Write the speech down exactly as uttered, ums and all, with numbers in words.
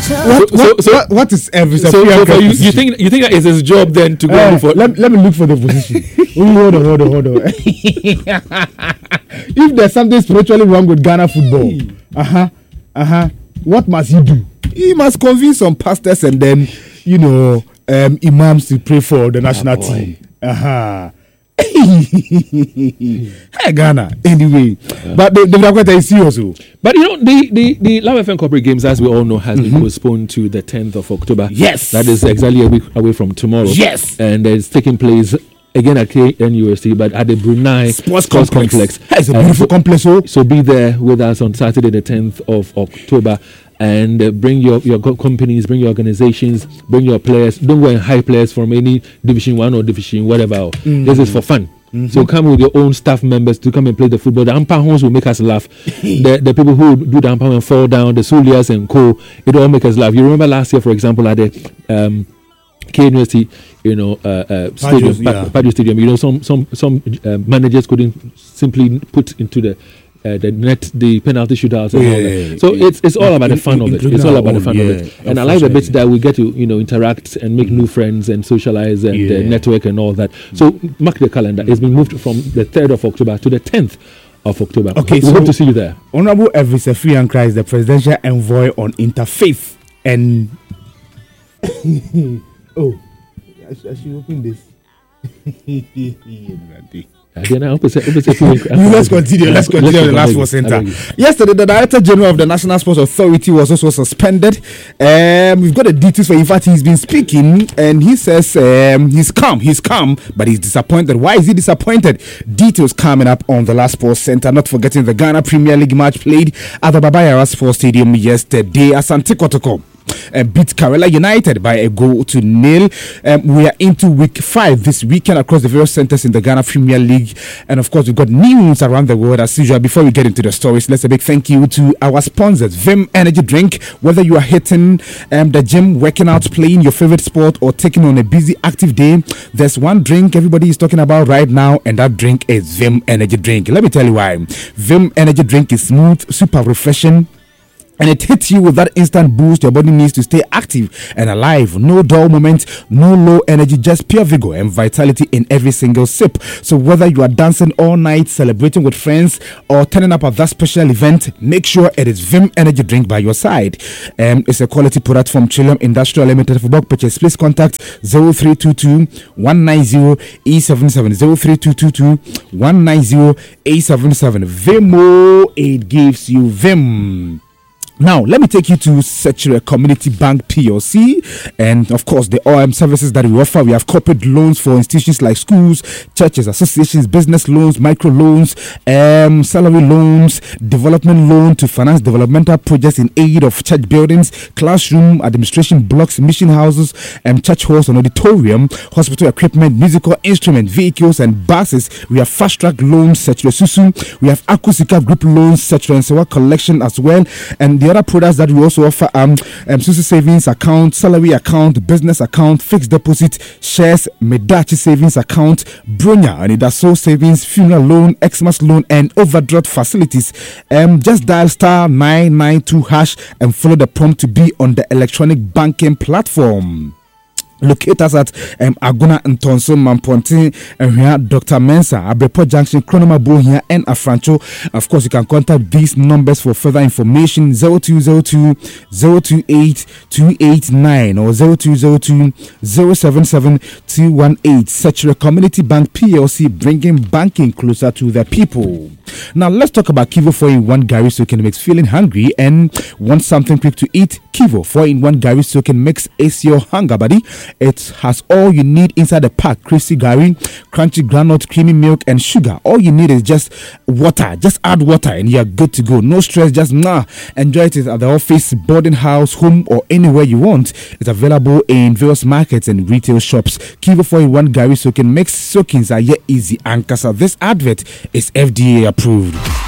What, what, so, what, what is every so, so for you, you think you think that is his job then to go uh, look for? Let, let me look for the position. hold on, hold on, hold on. If there's something spiritually wrong with Ghana football, uh huh, uh huh, what must he do? He must convince some pastors and then, you know, um, imams to pray for the national oh, team. Uh huh. Hey Ghana, anyway, yeah. But the the is serious. But you know, the the the Love F M Corporate Games, as we all know, has mm-hmm. been postponed to the tenth of October. Yes, that is exactly a week away from tomorrow. Yes, and it's taking place again at K N U S T, but at the Brunei Sports, Sports Complex. Complex. It's a beautiful so, complex. Oh. So be there with us on Saturday, the tenth of October. And uh, bring your, your companies, bring your organizations, bring your players. Don't go and hire players from any Division One or Division whatever. Mm-hmm. This is for fun. Mm-hmm. So come with your own staff members to come and play the football. The umpire horns will make us laugh. the, the people who do the umpire and fall down, the Sulias and co, it all make us laugh. You remember last year, for example, at the um, K N U S T, you know, uh, uh, stadium, yeah. Padio Stadium. You know, some some some uh, managers couldn't simply put into the Uh, the net, the penalty shootouts, and yeah, all that. Yeah, so yeah, it's it's all about in, the fun of it. It's all about the fun yeah, of it. And I like the bits that we get to, you know, interact and make mm. new friends and socialize and yeah. uh, network and all that. So mark the calendar. It's been moved from the third of October to the tenth of October. Okay, we so hope to see you there. Honorable Elvis Afriankra is the presidential envoy on interfaith and oh, I should, I should open this. Let's continue. Let's continue the last sports center. Yesterday, the Director General of the National Sports Authority was also suspended. Um, we've got the details for. In fact, he's been speaking and he says um, he's calm. He's calm, but he's disappointed. Why is he disappointed? Details coming up on the last sports center. Not forgetting the Ghana Premier League match played at the Baba Yara Sports Stadium yesterday. Asante Kotoko Uh, beat Kerala United by a goal to nil. Um, we are into week five this weekend across the various centers in the Ghana Premier League, and of course we've got news around the world as usual. Before we get into the stories, let's a big thank you to our sponsors, Vim Energy Drink. Whether you are hitting um, the gym, working out, playing your favorite sport, or taking on a busy active day, there's one drink everybody is talking about right now, and that drink is Vim Energy Drink. Let me tell you why. Vim Energy Drink is smooth, super refreshing, and it hits you with that instant boost your body needs to stay active and alive. No dull moment, no low energy, just pure vigor and vitality in every single sip. So whether you are dancing all night, celebrating with friends, or turning up at that special event, make sure it is Vim Energy Drink by your side. Um, it's a quality product from Trillium Industrial Limited. For bulk purchase, please contact zero three two two, one nine zero, eight seven seven, zero three two two two, one nine zero, eight seven seven. Vimo, it gives you Vim. Now, let me take you to Secure Community Bank P L C, and of course the O M services that we offer. We have corporate loans for institutions like schools, churches, associations, business loans, micro loans, um, salary loans, development loan to finance developmental projects in aid of church buildings, classroom, administration blocks, mission houses, and church halls and auditorium, hospital equipment, musical instrument, vehicles, and buses. We have fast track loans, Secure Susu. We have Akusika Group loans, Secure and Sewa collection as well, and the other products that we also offer um, um Susu savings account, salary account, business account, fixed deposit, shares, Medachi savings account, Bronya and Idaso savings, funeral loan, Xmas loan, and overdraft facilities. Um, just dial star nine nine two hash and follow the prompt to be on the electronic banking platform. Locate us at um, Aguna Ntonso Mamponte and here Doctor Mensa, Abrepo Junction, Chronoma Bo here, and Afrancho. Of course, you can contact these numbers for further information: zero two zero two, zero two eight, two eight nine or zero two zero two, zero seven seven, two one eight. Secure Community Bank P L C, bringing banking closer to the people. Now, let's talk about Kivo four in one Gary Soaking Mix. Feeling hungry and want something quick to eat? Kivo four in one Gary Soaking Mix is your hunger buddy. It has all you need inside the pack: crispy gari, crunchy granite, creamy milk, and sugar. All you need is just water. Just add water and you're good to go. No stress, just nah. Enjoy it at the office, boarding house, home, or anywhere you want. It's available in various markets and retail shops. Kivo four in one Gary Soaking Mix. Soakings are yet easy and kasa. This advert is F D A approved.